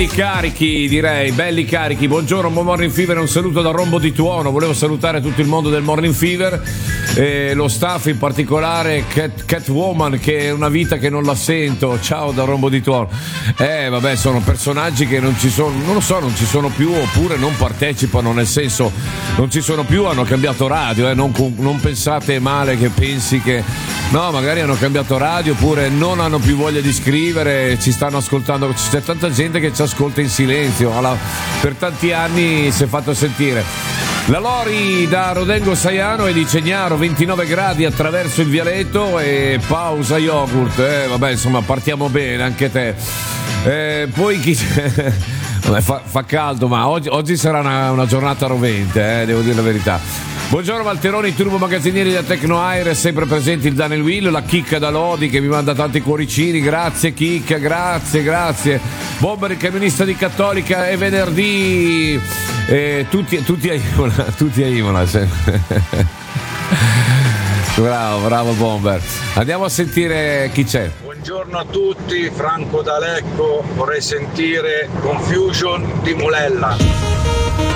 Carichi, direi, belli carichi. Buongiorno, buon Morning Fever, un saluto da Rombo di Tuono. Volevo salutare tutto il mondo del Morning Fever, lo staff, in particolare Catwoman, che è una vita che non la sento. Ciao da Rombo di Tuono. Vabbè, sono personaggi che non ci sono, non lo so, non ci sono più, oppure non partecipano, nel senso non ci sono più, hanno cambiato radio, non pensate male che pensi che no, magari hanno cambiato radio, oppure non hanno più voglia di scrivere, ci stanno ascoltando. C'è tanta gente che ci ascolta in silenzio, per tanti anni si è fatto sentire. La Lori da Rodengo Saiano e di Cegnaro, 29 gradi attraverso il vialetto e pausa yogurt. Vabbè, insomma, partiamo bene, anche te. Poi chi vabbè, fa caldo, ma oggi sarà una giornata rovente, devo dire la verità. Buongiorno Valteroni, turbo magazzinieri da Tecno Air, sempre presenti il Daniel Will, la Chicca da Lodi che mi manda tanti cuoricini, grazie Chicca, grazie. Bomber, il camionista di Cattolica, è venerdì, tutti a Imola. Bravo Bomber. Andiamo a sentire chi c'è. Buongiorno a tutti, Franco da Lecco, vorrei sentire Confusion di Mulella.